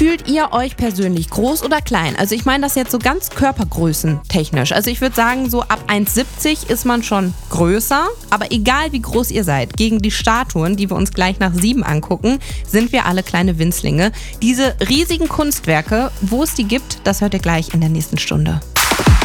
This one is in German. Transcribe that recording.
Fühlt ihr euch persönlich groß oder klein? Also ich meine das jetzt so ganz körpergrößentechnisch. Also ich würde sagen, so ab 1,70 ist man schon größer. Aber egal wie groß ihr seid, gegen die Statuen, die wir uns gleich nach 7 angucken, sind wir alle kleine Winzlinge. Diese riesigen Kunstwerke, wo es die gibt, das hört ihr gleich in der nächsten Stunde.